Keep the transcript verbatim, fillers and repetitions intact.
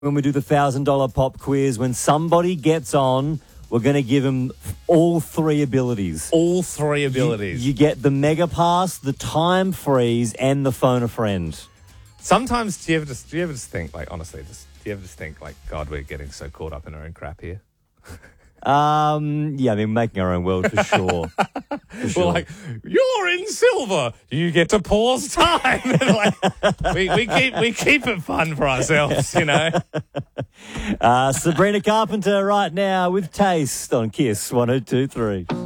when we do the one thousand dollars pop quiz, when somebody gets on, we're going to give them all three abilities. All three abilities. You, you get the Mega Pass, the Time Freeze, and the Phone a Friend. Sometimes, do you ever just, do you ever just think, like, honestly, just, do you ever just think, like, God, we're getting so caught up in our own crap here? Um, yeah, I mean, making our own world for sure. For sure. We're like, you're in silver. You get to pause time. Like, we, we keep we keep it fun for ourselves, you know. Uh, Sabrina Carpenter right now with Taste on Kiss one oh two three.